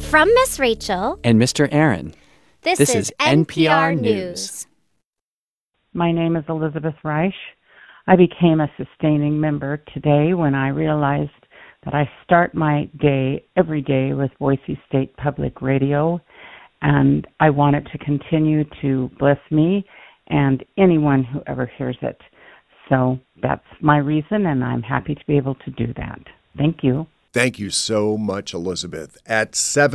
From Miss Rachel and Mr. Aaron, this is NPR News. My name is Elizabeth Reich. I became a sustaining member today when I realized that I start my day every day with Boise State Public Radio, and I want it to continue to bless me and anyone who ever hears it. So that's my reason, and I'm happy to be able to do that. Thank you. Thank you so much, Elizabeth. At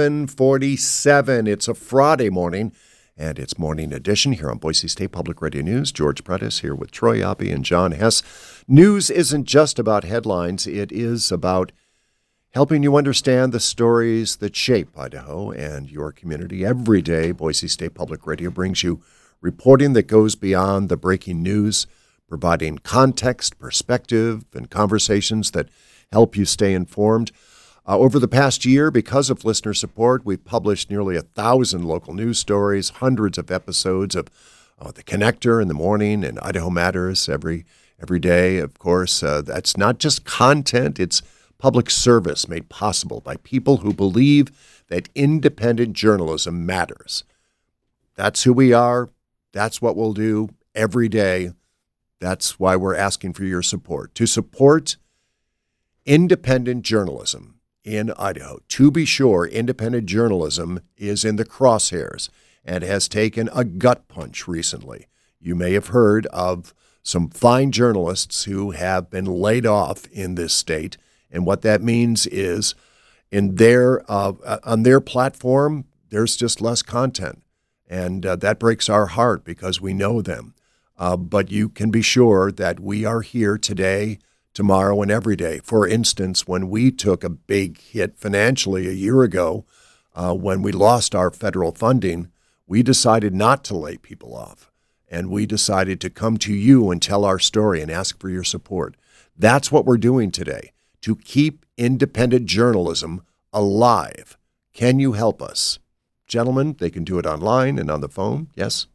7:47, it's a Friday morning, and it's Morning Edition here on Boise State Public Radio News. George Prentice here with Troy Oppie and John Hess. News isn't just about headlines. It is about helping you understand the stories that shape Idaho and your community. Every day, Boise State Public Radio brings you reporting that goes beyond the breaking news, providing context, perspective, and conversations that help you stay informed. Over the past year, because of listener support, we've published nearly 1,000 local news stories, hundreds of episodes of The Connector in the morning and Idaho Matters every day. Of course, that's not just content, it's public service made possible by people who believe that independent journalism matters. That's who we are. That's what we'll do every day. That's why we're asking for your support. To support independent journalism in Idaho. To be sure, independent journalism is in the crosshairs and has taken a gut punch recently. You may have heard of some fine journalists who have been laid off in this state, and what that means is on their platform, there's just less content, and that breaks our heart because we know them. But you can be sure that we are here today, tomorrow, and every day. For instance, when we took a big hit financially a year ago, when we lost our federal funding, we decided not to lay people off. And we decided to come to you and tell our story and ask for your support. That's what we're doing today, to keep independent journalism alive. Can you help us? Gentlemen, they can do it online and on the phone. Yes?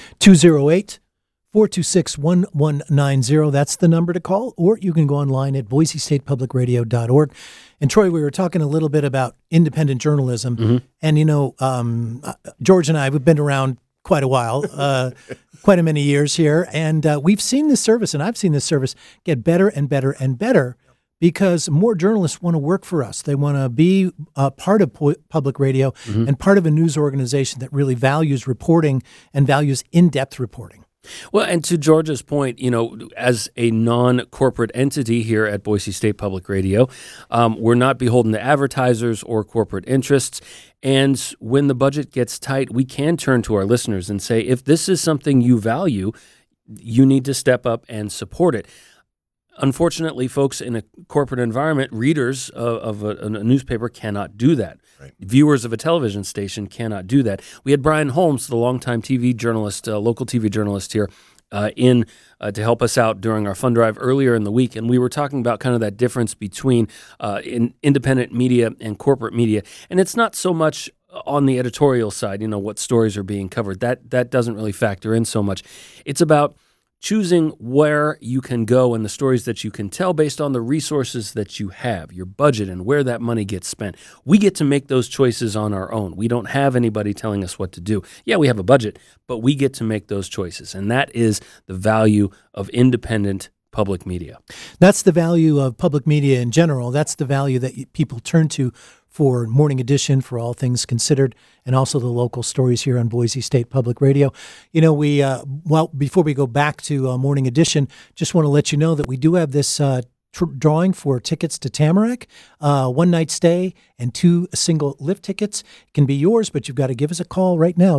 208-426-1190. That's the number to call, or you can go online at boisestatepublicradio.org. And Troy, we were talking a little bit about independent journalism, and George and I, we've been around quite a while, quite a many years here, and we've seen this service, and I've seen this service get better and better and better because more journalists want to work for us. They want to be part of public radio and part of a news organization that really values reporting and values in-depth reporting. Well, and to George's point, as a non-corporate entity here at Boise State Public Radio, we're not beholden to advertisers or corporate interests. And when the budget gets tight, we can turn to our listeners and say, if this is something you value, you need to step up and support it. Unfortunately, folks in a corporate environment, readers of a newspaper cannot do that. Right. Viewers of a television station cannot do that. We had Brian Holmes, the longtime TV journalist, local TV journalist here, to help us out during our fund drive earlier in the week, and we were talking about kind of that difference between independent media and corporate media. And it's not so much on the editorial side, what stories are being covered. That doesn't really factor in so much. It's about choosing where you can go and the stories that you can tell based on the resources that you have, your budget, and where that money gets spent. We get to make those choices on our own. We don't have anybody telling us what to do. Yeah, we have a budget, but we get to make those choices, and that is the value of independent public media. That's the value of public media in general. That's the value that people turn to for Morning Edition, for All Things Considered, and also the local stories here on Boise State Public Radio. We before we go back to Morning Edition, just want to let you know that we do have this drawing for tickets to Tamarack, one night stay and 2 single lift tickets. It can be yours, but you've got to give us a call right now,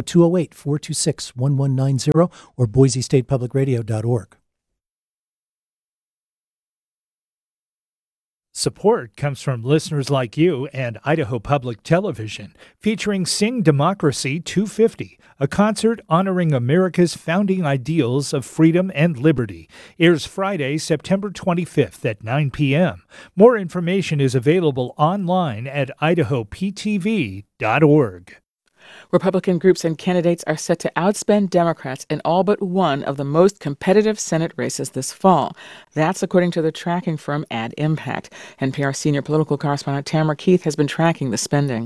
208-426-1190 or boisestatepublicradio.org. Support comes from listeners like you and Idaho Public Television, featuring Sing Democracy 250, a concert honoring America's founding ideals of freedom and liberty. Airs Friday, September 25th at 9 p.m. More information is available online at idahoptv.org. Republican groups and candidates are set to outspend Democrats in all but one of the most competitive Senate races this fall. That's according to the tracking firm Ad Impact. NPR senior political correspondent Tamara Keith has been tracking the spending.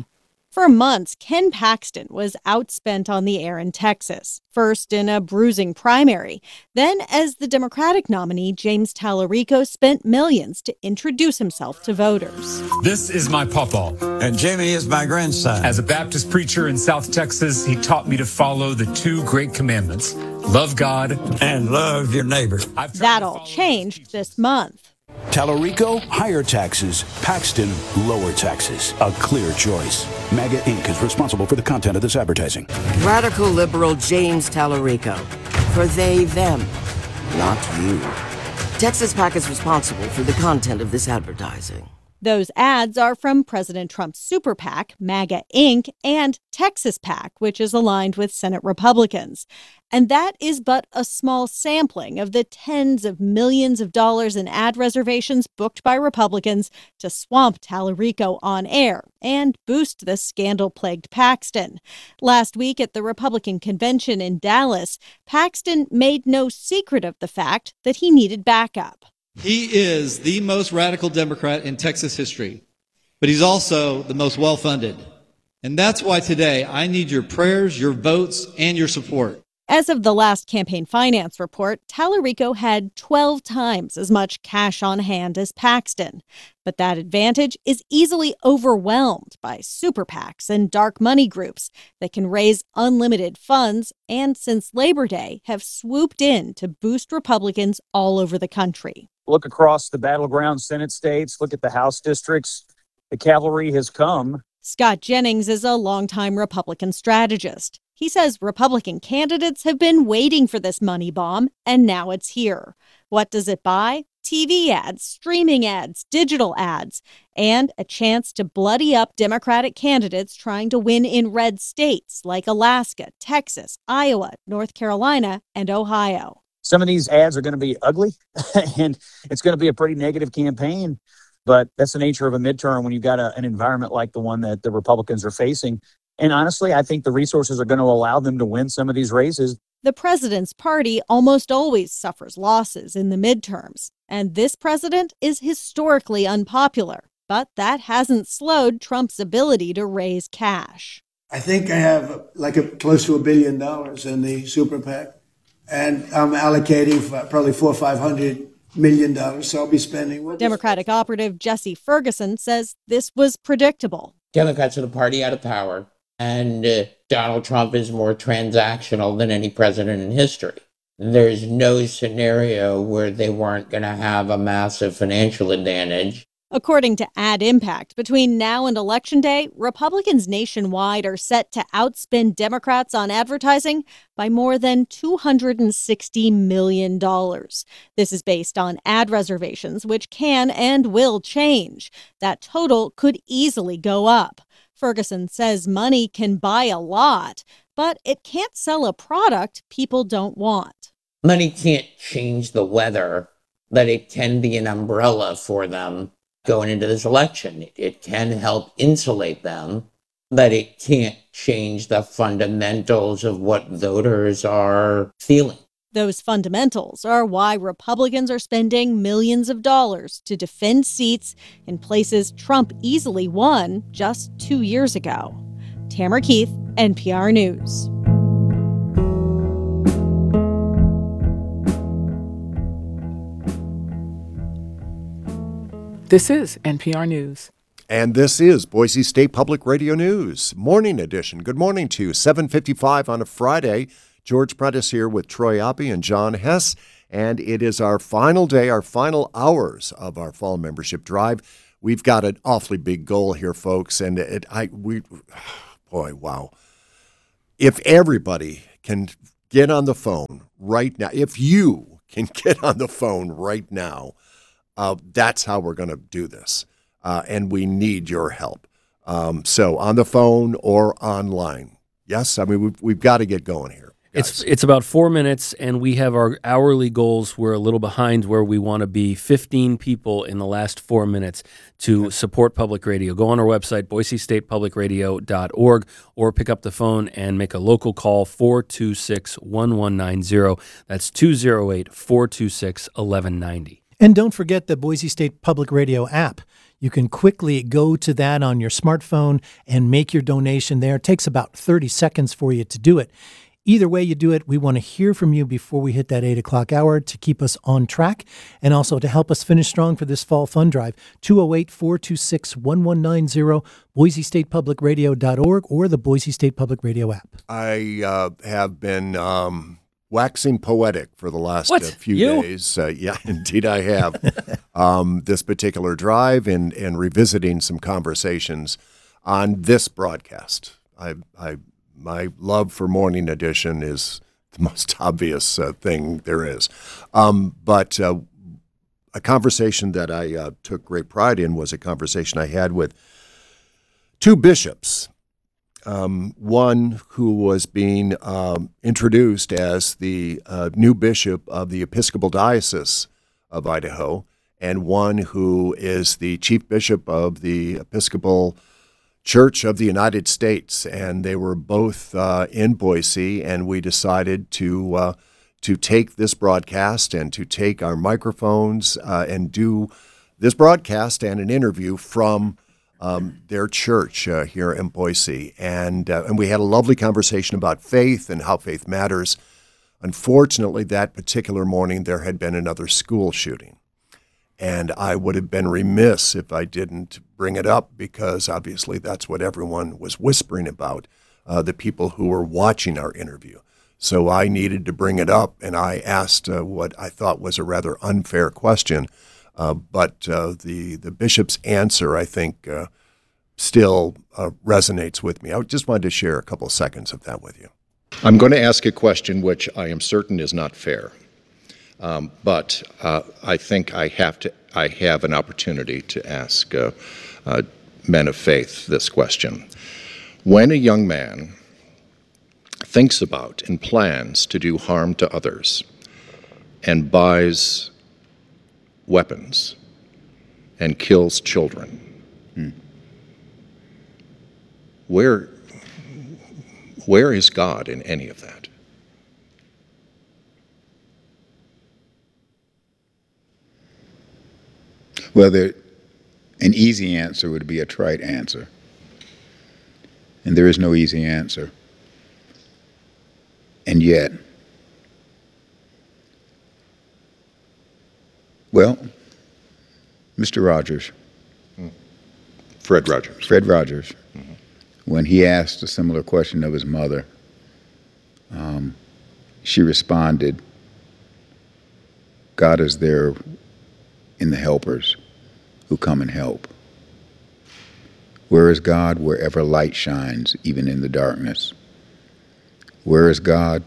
For months, Ken Paxton was outspent on the air in Texas, first in a bruising primary. Then, as the Democratic nominee, James Tallarico spent millions to introduce himself to voters. This is my pawpaw. And Jamie is my grandson. As a Baptist preacher in South Texas, he taught me to follow the two great commandments: love God and love your neighbor. That all changed this month. Tallarico, higher taxes. Paxton, lower taxes. A clear choice. MAGA Inc. is responsible for the content of this advertising. Radical liberal James Tallarico. For they, them, not you. Texas PAC is responsible for the content of this advertising. Those ads are from President Trump's super PAC, MAGA Inc., and Texas PAC, which is aligned with Senate Republicans. And that is but a small sampling of the tens of millions of dollars in ad reservations booked by Republicans to swamp Tallarico on air and boost the scandal-plagued Paxton. Last week at the Republican convention in Dallas, Paxton made no secret of the fact that he needed backup. He is the most radical Democrat in Texas history, but he's also the most well-funded. And that's why today I need your prayers, your votes, and your support. As of the last campaign finance report, Tallarico had 12 times as much cash on hand as Paxton. But that advantage is easily overwhelmed by super PACs and dark money groups that can raise unlimited funds and, since Labor Day, have swooped in to boost Republicans all over the country. Look across the battleground Senate states, look at the House districts. The cavalry has come. Scott Jennings is a longtime Republican strategist. He says Republican candidates have been waiting for this money bomb, and now it's here. What does it buy? TV ads, streaming ads, digital ads, and a chance to bloody up Democratic candidates trying to win in red states like Alaska, Texas, Iowa, North Carolina, and Ohio. Some of these ads are going to be ugly, and it's going to be a pretty negative campaign. But that's the nature of a midterm when you've got an environment like the one that the Republicans are facing. And honestly, I think the resources are going to allow them to win some of these races. The president's party almost always suffers losses in the midterms. And this president is historically unpopular. But that hasn't slowed Trump's ability to raise cash. I think I have close to $1 billion in the super PAC. And I'm allocating probably $400 or $500 million. So I'll be spending. Democratic operative Jesse Ferguson says this was predictable. Democrats are the party out of power. And Donald Trump is more transactional than any president in history. There's no scenario where they weren't going to have a massive financial advantage. According to Ad Impact, between now and Election Day, Republicans nationwide are set to outspend Democrats on advertising by more than $260 million. This is based on ad reservations, which can and will change. That total could easily go up. Ferguson says money can buy a lot, but it can't sell a product people don't want. Money can't change the weather, but it can be an umbrella for them going into this election. It can help insulate them, but it can't change the fundamentals of what voters are feeling. Those fundamentals are why Republicans are spending millions of dollars to defend seats in places Trump easily won just 2 years ago. Tamara Keith, NPR News. This is NPR News. And this is Boise State Public Radio News, Morning Edition. Good morning to you. 7:55 on a Friday. George Prentice here with Troy Oppie and John Hess, and it is our final day, our final hours of our fall membership drive. We've got an awfully big goal here, folks, and wow. If everybody can get on the phone right now, if you can get on the phone right now, that's how we're going to do this, and we need your help. So on the phone or online. Yes, I mean, we've got to get going here. It's about 4 minutes, and we have our hourly goals. We're a little behind where we want to be. 15 people in the last 4 minutes to support public radio. Go on our website, boisestatepublicradio.org, or pick up the phone and make a local call, 426-1190. That's 208-426-1190. And don't forget the Boise State Public Radio app. You can quickly go to that on your smartphone and make your donation there. It takes about 30 seconds for you to do it. Either way you do it, we want to hear from you before we hit that 8 o'clock hour to keep us on track and also to help us finish strong for this fall fund drive. 208-426-1190, BoiseStatePublicRadio.org, or the Boise State Public Radio app. I have been waxing poetic for the last few days. Yeah, indeed I have. This particular drive and revisiting some conversations on this broadcast. My love for Morning Edition is the most obvious thing there is. But a conversation that I took great pride in was a conversation I had with two bishops. One who was being introduced as the new bishop of the Episcopal Diocese of Idaho, and one who is the chief bishop of the Episcopal Church of the United States, and they were both in Boise, and we decided to take this broadcast and to take our microphones and do this broadcast and an interview from their church here in Boise, and we had a lovely conversation about faith and how faith matters. Unfortunately, that particular morning there had been another school shooting. And I would have been remiss if I didn't bring it up, because obviously that's what everyone was whispering about, the people who were watching our interview. So I needed to bring it up, and I asked what I thought was a rather unfair question. But the bishop's answer, I think, still resonates with me. I just wanted to share a couple of seconds of that with you. I'm going to ask a question which I am certain is not fair. But I think I have an opportunity to ask men of faith this question. When a young man thinks about and plans to do harm to others and buys weapons and kills children, where is God in any of that? Well, an easy answer would be a trite answer. And there is no easy answer. And yet, well, Mr. Rogers. Fred Rogers. Fred Rogers. Mm-hmm. When he asked a similar question of his mother, she responded, God is there in the helpers who come and help. Where is God? Wherever light shines, even in the darkness. Where is God?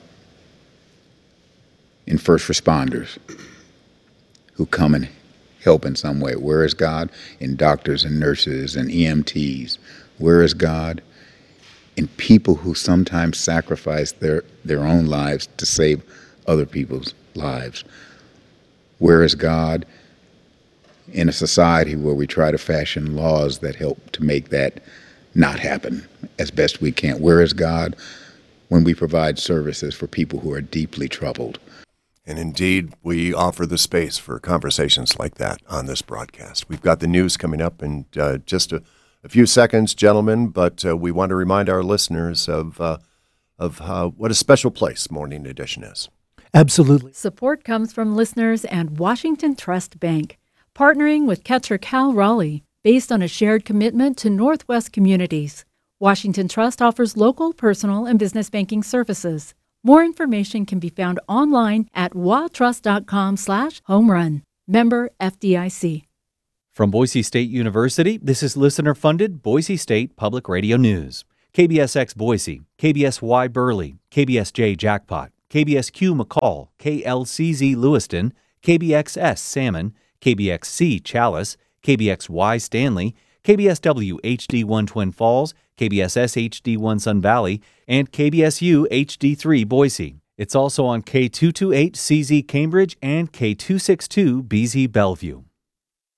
In first responders who come and help in some way. Where is God? In doctors and nurses and EMTs. Where is God? In people who sometimes sacrifice their own lives to save other people's lives. Where is God? In a society where we try to fashion laws that help to make that not happen as best we can. Where is God when we provide services for people who are deeply troubled? And indeed, we offer the space for conversations like that on this broadcast. We've got the news coming up in just a few seconds, gentlemen, but we want to remind our listeners of what a special place Morning Edition is. Absolutely. Support comes from listeners and Washington Trust Bank, partnering with Ketcher Cal Raleigh, based on a shared commitment to Northwest communities. Washington Trust offers local, personal, and business banking services. More information can be found online at watrust.com/homerun. Member FDIC. From Boise State University, this is listener-funded Boise State Public Radio News. KBSX Boise, KBSY Burley, KBSJ Jackpot, KBSQ McCall, KLCZ Lewiston, KBXS Salmon, KBXC Chalice, KBXY Stanley, KBSW HD1 Twin Falls, KBSS HD1 Sun Valley, and KBSU HD3 Boise. It's also on K228CZ Cambridge and K262BZ Bellevue.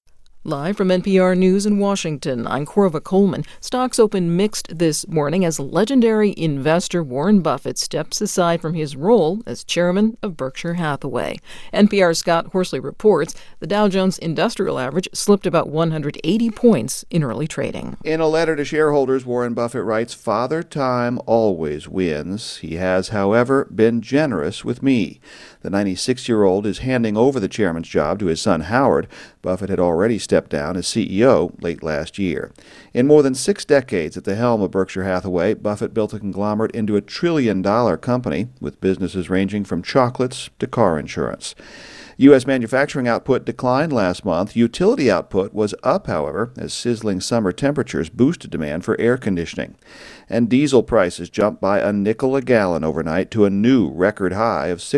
Live from NPR News in Washington, I'm Corva Coleman. Stocks opened mixed this morning as legendary investor Warren Buffett steps aside from his role as chairman of Berkshire Hathaway. NPR's Scott Horsley reports the Dow Jones Industrial Average slipped about 180 points in early trading. In a letter to shareholders, Warren Buffett writes, "Father Time always wins. He has, however, been generous with me." The 96-year-old is handing over the chairman's job to his son Howard. Buffett had already stepped down as CEO late last year. In more than 6 decades at the helm of Berkshire Hathaway, Buffett built a conglomerate into a trillion-dollar company with businesses ranging from chocolates to car insurance. U.S. manufacturing output declined last month. Utility output was up, however, as sizzling summer temperatures boosted demand for air conditioning. And diesel prices jumped by a nickel a gallon overnight to a new record high of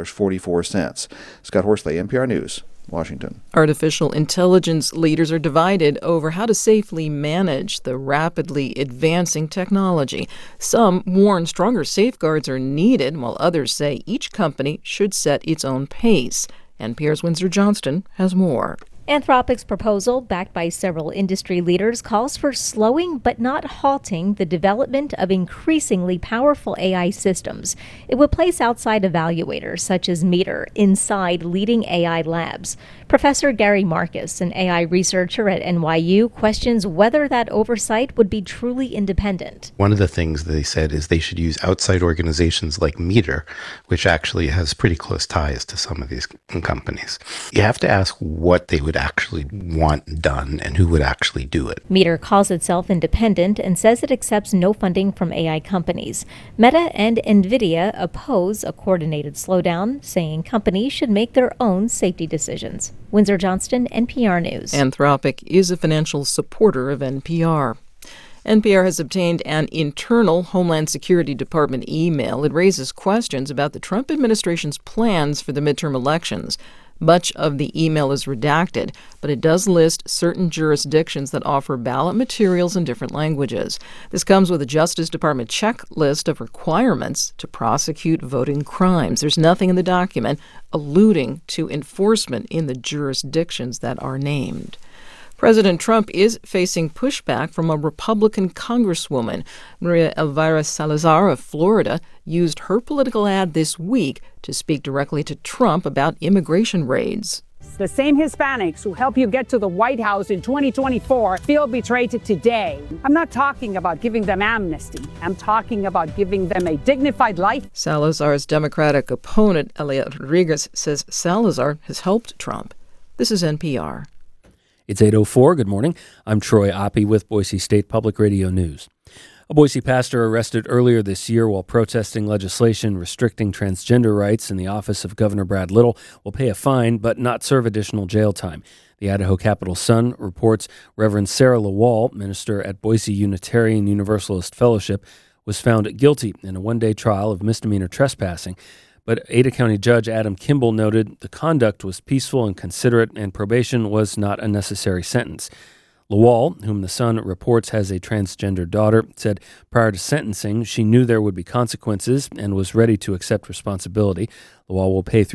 $6.44. Scott Horsley, NPR News, Washington. Artificial intelligence leaders are divided over how to safely manage the rapidly advancing technology. Some warn stronger safeguards are needed, while others say each company should set its own pace. NPR's Windsor Johnston has more. Anthropic's proposal, backed by several industry leaders, calls for slowing but not halting the development of increasingly powerful AI systems. It would place outside evaluators such as Meter inside leading AI labs. Professor Gary Marcus, an AI researcher at NYU, questions whether that oversight would be truly independent. One of the things they said is they should use outside organizations like Meter, which actually has pretty close ties to some of these companies. You have to ask what they would actually want done and who would actually do it. Meter calls itself independent and says it accepts no funding from AI companies. Meta and NVIDIA oppose a coordinated slowdown, saying companies should make their own safety decisions. Windsor Johnston, NPR News. Anthropic is a financial supporter of NPR. NPR has obtained an internal Homeland Security Department email. It raises questions about the Trump administration's plans for the midterm elections. Much of the email is redacted, but it does list certain jurisdictions that offer ballot materials in different languages. This comes with a Justice Department checklist of requirements to prosecute voting crimes. There's nothing in the document alluding to enforcement in the jurisdictions that are named. President Trump is facing pushback from a Republican congresswoman. Maria Elvira Salazar of Florida used her political ad this week to speak directly to Trump about immigration raids. The same Hispanics who helped you get to the White House in 2024 feel betrayed today. I'm not talking about giving them amnesty. I'm talking about giving them a dignified life. Salazar's Democratic opponent, Eliot Rodriguez, says Salazar has helped Trump. This is NPR. It's 8:04. Good morning. I'm Troy Oppie with Boise State Public Radio News. A Boise pastor arrested earlier this year while protesting legislation restricting transgender rights in the office of Governor Brad Little will pay a fine but not serve additional jail time. The Idaho Capital Sun reports Reverend Sarah LaWall, minister at Boise Unitarian Universalist Fellowship, was found guilty in a one-day trial of misdemeanor trespassing. But Ada County Judge Adam Kimball noted the conduct was peaceful and considerate, and probation was not a necessary sentence. LaWall, whom the Sun reports has a transgender daughter, said prior to sentencing she knew there would be consequences and was ready to accept responsibility. LaWall will pay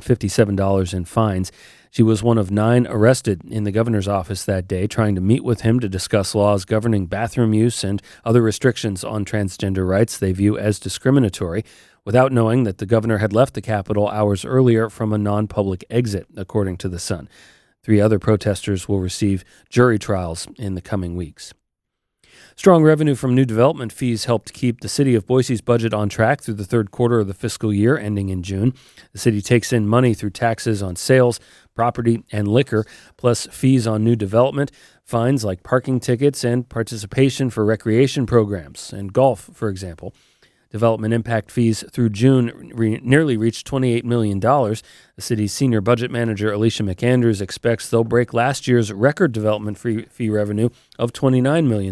$357 in fines. She was one of 9 arrested in the governor's office that day, trying to meet with him to discuss laws governing bathroom use and other restrictions on transgender rights they view as discriminatory, without knowing that the governor had left the Capitol hours earlier from a non-public exit, according to the Sun. 3 other protesters will receive jury trials in the coming weeks. Strong revenue from new development fees helped keep the city of Boise's budget on track through the third quarter of the fiscal year ending in June. The city takes in money through taxes on sales, property, and liquor, plus fees on new development, fines like parking tickets, and participation for recreation programs and golf, for example. Development impact fees through June nearly reached $28 million. The city's senior budget manager, Alicia McAndrews, expects they'll break last year's record development fee revenue of $29 million.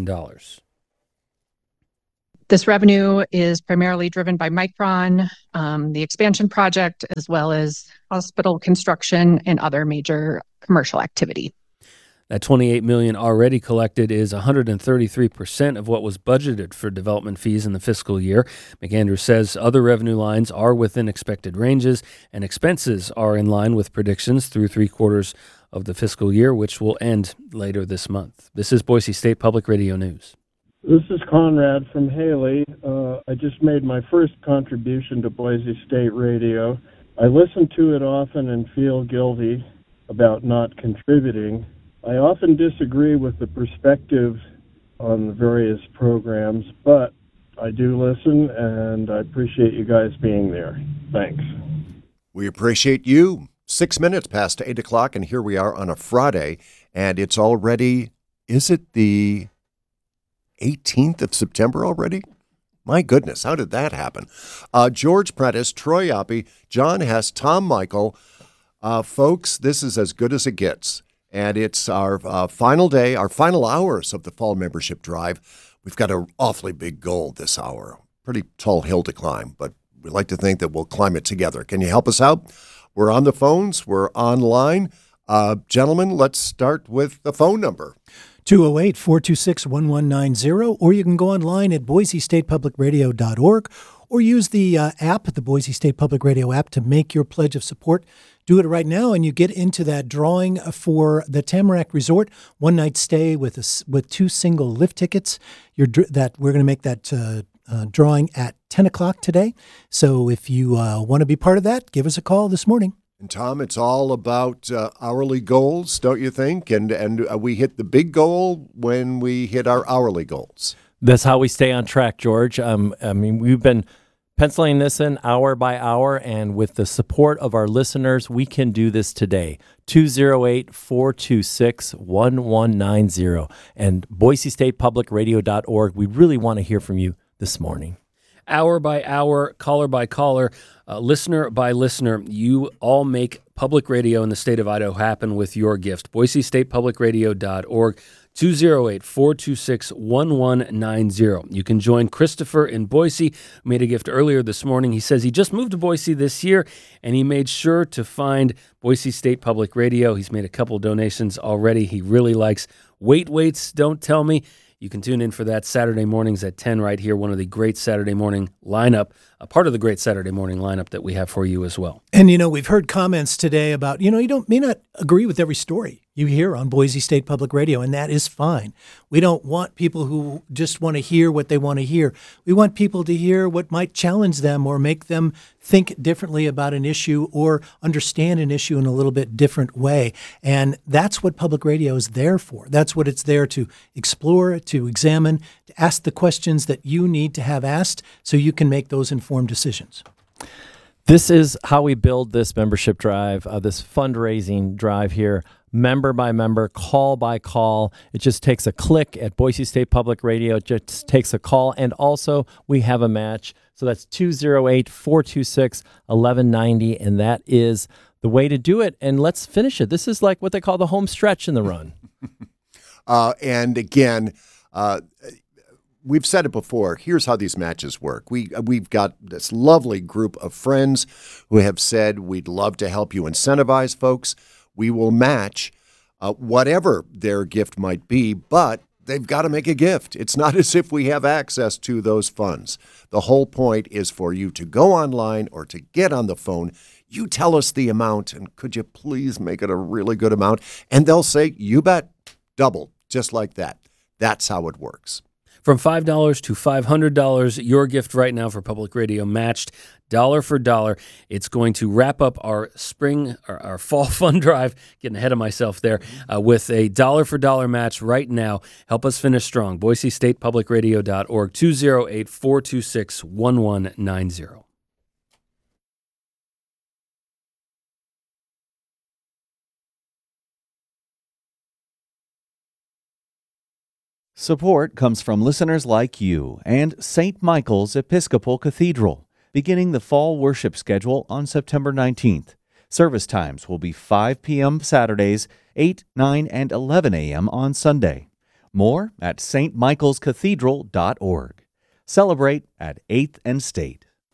This revenue is primarily driven by Micron, the expansion project, as well as hospital construction and other major commercial activity. That $28 million already collected is 133% of what was budgeted for development fees in the fiscal year. McAndrews says other revenue lines are within expected ranges, and expenses are in line with predictions through 3/4 of the fiscal year, which will end later this month. This is Boise State Public Radio News. This is Conrad from Haley. I just made my first contribution to Boise State Radio. I listen to it often and feel guilty about not contributing. I often disagree with the perspective on the various programs, but I do listen, and I appreciate you guys being there. Thanks. We appreciate you. 6 minutes past 8 o'clock, and here we are on a Friday, and it's already, is it the 18th of September already? My goodness, how did that happen? George Prentice, Troy Oppie, John Hess, Tom Michael. Folks, this is as good as it gets. And it's our final day, our final hours of the fall membership drive. We've got an awfully big goal this hour. Pretty tall hill to climb, but we like to think that we'll climb it together. Can you help us out? We're on the phones. We're online. Gentlemen, let's start with the phone number. 208-426-1190, or you can go online at boisestatepublicradio.org or use the app, the Boise State Public Radio app, to make your pledge of support. Do it right now, and you get into that drawing for the Tamarack Resort, one-night stay with 2 single lift tickets. We're going to make that drawing at 10 o'clock today. So if you want to be part of that, give us a call this morning. And Tom, it's all about hourly goals, don't you think? And we hit the big goal when we hit our hourly goals. That's how we stay on track, George. We've been penciling this in hour by hour, and with the support of our listeners, we can do this today. 208-426-1190 and BoiseStatePublicRadio.org. We really want to hear from you this morning. Hour by hour, caller by caller, listener by listener, you all make public radio in the state of Idaho happen with your gift. BoiseStatePublicRadio.org, 208-426-1190. You can join Christopher in Boise, who made a gift earlier this morning. He says he just moved to Boise this year, and he made sure to find Boise State Public Radio. He's made a couple donations already. He really likes Weights, Don't Tell Me. You can tune in for that Saturday mornings at 10 right here, one of the great Saturday morning lineup, a part of the great Saturday morning lineup that we have for you as well. And, we've heard comments today about, you may not agree with every story you hear on Boise State Public Radio, and that is fine. We don't want people who just want to hear what they want to hear. We want people to hear what might challenge them or make them think differently about an issue or understand an issue in a little bit different way. And that's what public radio is there for. That's what it's there to explore, to examine, to ask the questions that you need to have asked so you can make those informed decisions. This is how we build this membership drive, this fundraising drive here, member by member, call by call. It just takes a click at Boise State Public Radio. It just takes a call. And also, we have a match. So that's 208-426-1190. And that is the way to do it. And let's finish it. This is like what they call the home stretch in the run. And again, we've said it before. Here's how these matches work. We've got this lovely group of friends who have said we'd love to help you incentivize folks. We will match whatever their gift might be, but they've got to make a gift. It's not as if we have access to those funds. The whole point is for you to go online or to get on the phone. You tell us the amount, and could you please make it a really good amount? And they'll say, you bet, double, just like that. That's how it works. From $5 to $500, your gift right now for public radio matched dollar for dollar. It's going to wrap up our spring, our fall fund drive, getting ahead of myself there, with a dollar for dollar match right now. Help us finish strong. BoiseStatePublicRadio.org, 208-426-1190. Support comes from listeners like you and St. Michael's Episcopal Cathedral, beginning the fall worship schedule on September 19th. Service times will be 5 p.m. Saturdays, 8, 9, and 11 a.m. on Sunday. More at stmichaelscathedral.org. Celebrate at 8th and State.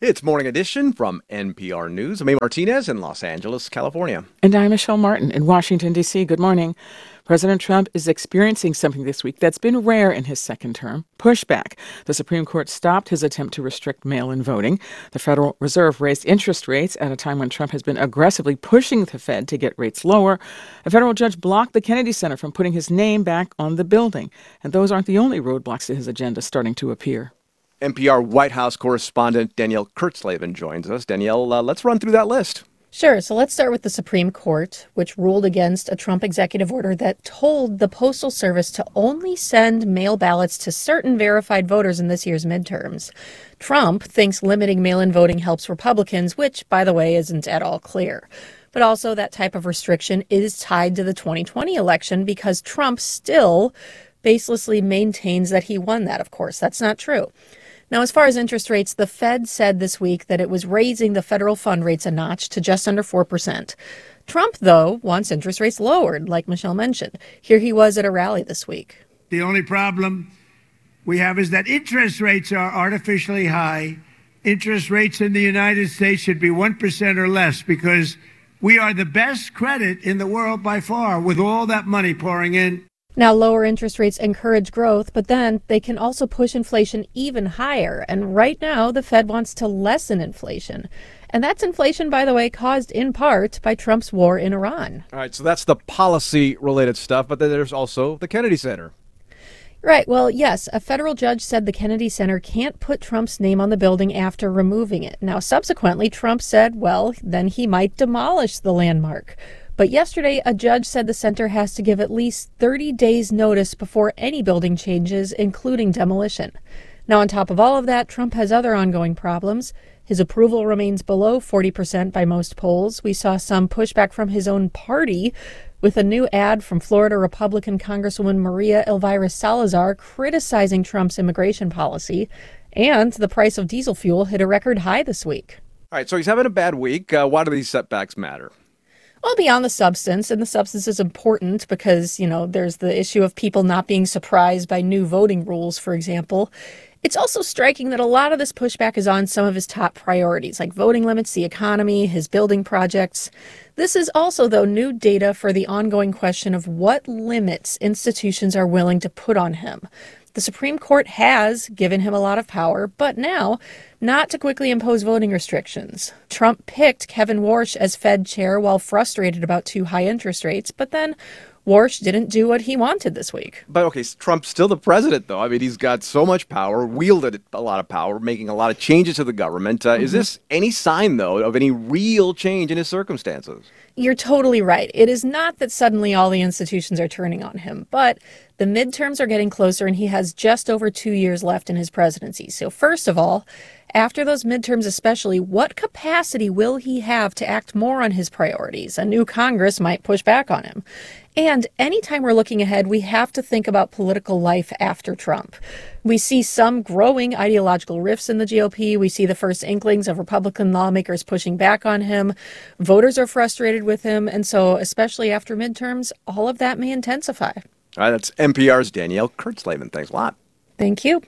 It's Morning Edition from NPR News. I'm Amy Martinez in Los Angeles, California. And I'm Michelle Martin in Washington, D.C. Good morning. President Trump is experiencing something this week that's been rare in his second term, pushback. The Supreme Court stopped his attempt to restrict mail-in voting. The Federal Reserve raised interest rates at a time when Trump has been aggressively pushing the Fed to get rates lower. A federal judge blocked the Kennedy Center from putting his name back on the building. And those aren't the only roadblocks to his agenda starting to appear. NPR White House correspondent Danielle Kurtzleben joins us. Danielle, let's run through that list. Sure. So let's start with the Supreme Court, which ruled against a Trump executive order that told the Postal Service to only send mail ballots to certain verified voters in this year's midterms. Trump thinks limiting mail-in voting helps Republicans, which, by the way, isn't at all clear. But also that type of restriction is tied to the 2020 election because Trump still baselessly maintains that he won that, of course. That's not true. Now, as far as interest rates, the Fed said this week that it was raising the federal fund rates a notch to just under 4%. Trump, though, wants interest rates lowered, like Michelle mentioned. Here he was at a rally this week. The only problem we have is that interest rates are artificially high. Interest rates in the United States should be 1% or less because we are the best credit in the world by far with all that money pouring in. Now, lower interest rates encourage growth, but then they can also push inflation even higher. And right now, the Fed wants to lessen inflation. And that's inflation, by the way, caused in part by Trump's war in Iran. All right, so that's the policy-related stuff, but then there's also the Kennedy Center. Right. Well, yes, a federal judge said the Kennedy Center can't put Trump's name on the building after removing it. Now, subsequently, Trump said, well, then he might demolish the landmark. But yesterday, a judge said the center has to give at least 30 days notice before any building changes, including demolition. Now, on top of all of that, Trump has other ongoing problems. His approval remains below 40% by most polls. We saw some pushback from his own party with a new ad from Florida Republican Congresswoman Maria Elvira Salazar criticizing Trump's immigration policy. And the price of diesel fuel hit a record high this week. All right, so he's having a bad week. Why do these setbacks matter? Well, beyond the substance, and the substance is important because, there's the issue of people not being surprised by new voting rules, for example. It's also striking that a lot of this pushback is on some of his top priorities, like voting limits, the economy, his building projects. This is also, though, new data for the ongoing question of what limits institutions are willing to put on him. The Supreme Court has given him a lot of power, but now not to quickly impose voting restrictions. Trump picked Kevin Warsh as Fed chair while frustrated about too high interest rates, but then Warsh didn't do what he wanted this week. But okay, Trump's still the president, though. I mean, he's got so much power, wielded a lot of power, making a lot of changes to the government. Is this any sign, though, of any real change in his circumstances? You're totally right. It is not that suddenly all the institutions are turning on him, but the midterms are getting closer and he has just over 2 years left in his presidency. So first of all, after those midterms especially, what capacity will he have to act more on his priorities? A new Congress might push back on him. And anytime we're looking ahead, we have to think about political life after Trump. We see some growing ideological rifts in the GOP. We see the first inklings of Republican lawmakers pushing back on him. Voters are frustrated with him. And so, especially after midterms, all of that may intensify. All right, that's NPR's Danielle Kurtzleben. Thanks a lot. Thank you.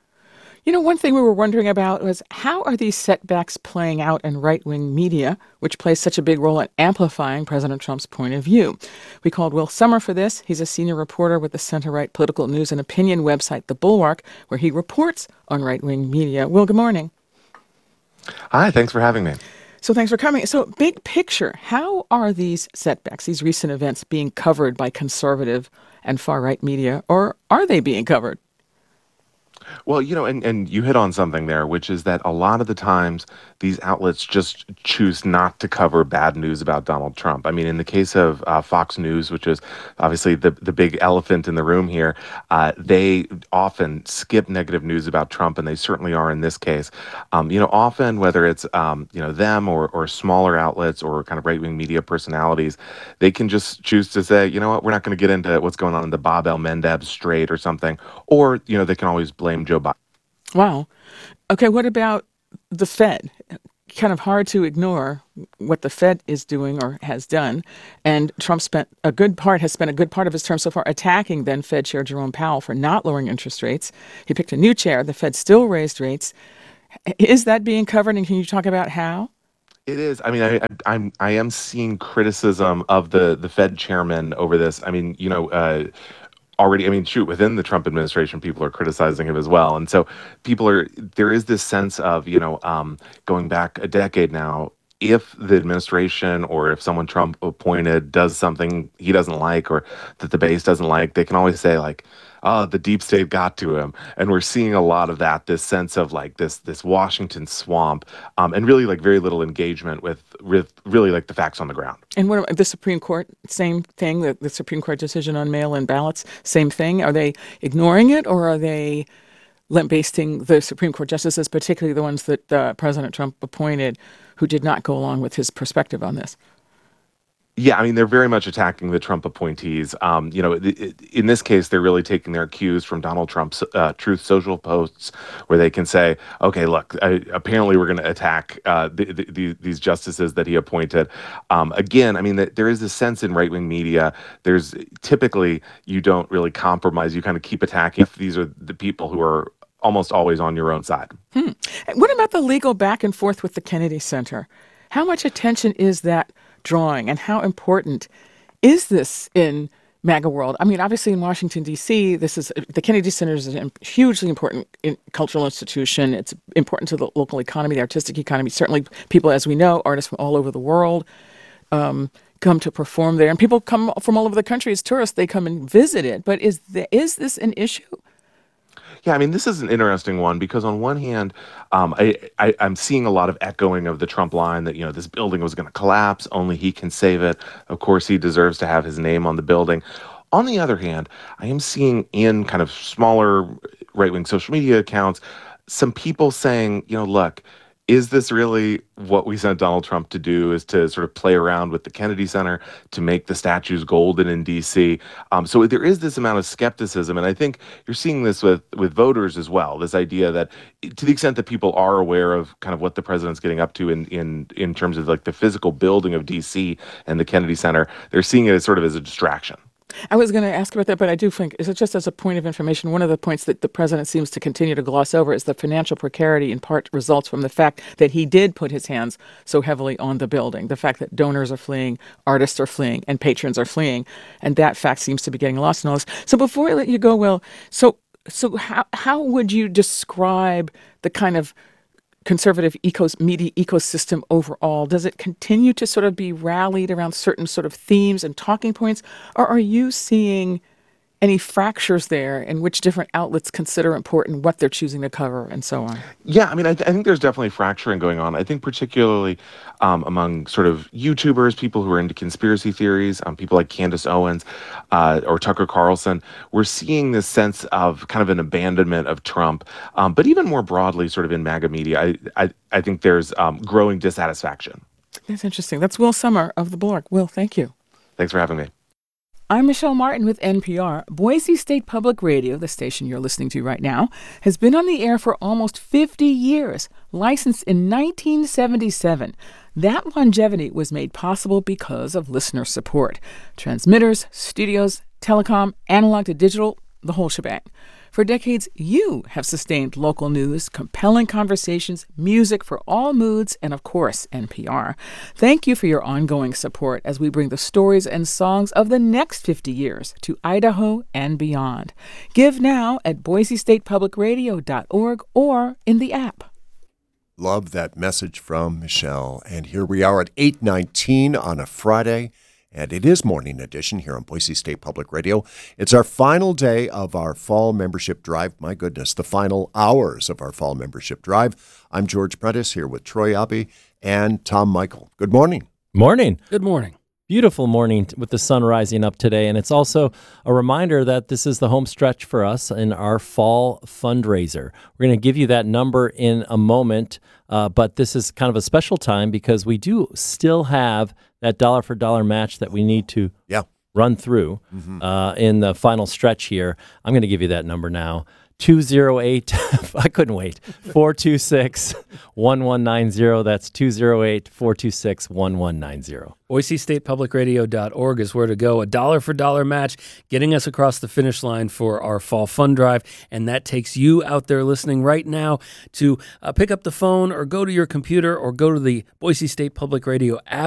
One thing we were wondering about was how are these setbacks playing out in right-wing media, which plays such a big role in amplifying President Trump's point of view? We called Will Sommer for this. He's a senior reporter with the center-right political news and opinion website, The Bulwark, where he reports on right-wing media. Will, good morning. Hi, thanks for having me. So thanks for coming. So big picture, how are these setbacks, these recent events, being covered by conservative and far-right media, or are they being covered? Well, and you hit on something there, which is that a lot of the times these outlets just choose not to cover bad news about Donald Trump. I mean, in the case of Fox News, which is obviously the big elephant in the room here, they often skip negative news about Trump, and they certainly are in this case. Often, whether it's, them or smaller outlets or kind of right-wing media personalities, they can just choose to say, you know what, we're not going to get into what's going on in the Bab el-Mandeb Strait or something. Or, they can always blame Joe Biden. Wow. Okay, what about the Fed? Kind of hard to ignore what the Fed is doing or has done. And Trump has spent a good part of his term so far attacking then Fed Chair Jerome Powell for not lowering interest rates. He picked a new chair. The Fed still raised rates. Is that being covered, and can you talk about how? It is. I mean, I am seeing criticism of the Fed chairman over this. I mean, already, I mean, shoot, within the Trump administration, people are criticizing him as well. And so there is this sense of, going back a decade now, if the administration or if someone Trump appointed does something he doesn't like or that the base doesn't like, they can always say like, oh, the deep state got to him. And we're seeing a lot of that, this sense of like this Washington swamp, and really like very little engagement with really like the facts on the ground. And what about the Supreme Court? Same thing, the Supreme Court decision on mail-in ballots, same thing. Are they ignoring it, or are they lambasting the Supreme Court justices, particularly the ones that President Trump appointed, who did not go along with his perspective on this? Yeah, I mean, they're very much attacking the Trump appointees. In this case, they're really taking their cues from Donald Trump's Truth Social posts, where they can say, okay, look, apparently we're going to attack these justices that he appointed. Again, I mean, there is this sense in right-wing media, there's typically, you don't really compromise. You kind of keep attacking if these are the people who are almost always on your own side. What about the legal back and forth with the Kennedy Center? How much attention is that drawing, and how important is this in MAGA world? I mean, obviously in Washington, D.C., the Kennedy Center is a hugely important cultural institution. It's important to the local economy, the artistic economy. Certainly people, as we know, artists from all over the world come to perform there. And people come from all over the country as tourists. They come and visit it. But is this an issue? Yeah, I mean, this is an interesting one because on one hand, I'm seeing a lot of echoing of the Trump line that, this building was going to collapse, only he can save it. Of course, he deserves to have his name on the building. On the other hand, I am seeing in kind of smaller right-wing social media accounts, some people saying, look, is this really what we sent Donald Trump to do, is to sort of play around with the Kennedy Center to make the statues golden in D.C.? So there is this amount of skepticism, and I think you're seeing this with voters as well, this idea that to the extent that people are aware of kind of what the president's getting up to in terms of like the physical building of D.C. and the Kennedy Center, they're seeing it as sort of as a distraction. I was going to ask about that, but I do think, is it just as a point of information, one of the points that the president seems to continue to gloss over is the financial precarity in part results from the fact that he did put his hands so heavily on the building, the fact that donors are fleeing, artists are fleeing, and patrons are fleeing, and that fact seems to be getting lost in all this. So before I let you go, Will, so how would you describe the kind of conservative media ecosystem overall? Does it continue to sort of be rallied around certain sort of themes and talking points? Or are you seeing any fractures there in which different outlets consider important, what they're choosing to cover, and so on? Yeah, I mean, I think there's definitely fracturing going on. I think particularly among sort of YouTubers, people who are into conspiracy theories, people like Candace Owens or Tucker Carlson, we're seeing this sense of kind of an abandonment of Trump. But even more broadly, sort of in MAGA media, I think there's growing dissatisfaction. That's interesting. That's Will Sommer of The Blog. Will, thank you. Thanks for having me. I'm Michelle Martin with NPR. Boise State Public Radio, the station you're listening to right now, has been on the air for almost 50 years, licensed in 1977. That longevity was made possible because of listener support. Transmitters, studios, telecom, analog to digital, the whole shebang. For decades, you have sustained local news, compelling conversations, music for all moods, and of course, NPR. Thank you for your ongoing support as we bring the stories and songs of the next 50 years to Idaho and beyond. Give now at boisestatepublicradio.org or in the app. Love that message from Michelle. And here we are at 8:19 on a Friday. And it is Morning Edition here on Boise State Public Radio. It's our final day of our fall membership drive. My goodness, the final hours of our fall membership drive. I'm George Prentice here with Troy Abbey and Tom Michael. Good morning. Morning. Good morning. Beautiful morning with the sun rising up today. And it's also a reminder that this is the home stretch for us in our fall fundraiser. We're going to give you that number in a moment, but this is kind of a special time because we do still have that dollar for dollar match that we need to run through in the final stretch here. I'm going to give you that number now. 208, I couldn't wait, 426-1190. That's 208-426-1190. BoiseStatePublicRadio.org is where to go. A dollar-for-dollar match, getting us across the finish line for our fall fund drive. And that takes you out there listening right now to pick up the phone or go to your computer or go to the Boise State Public Radio app.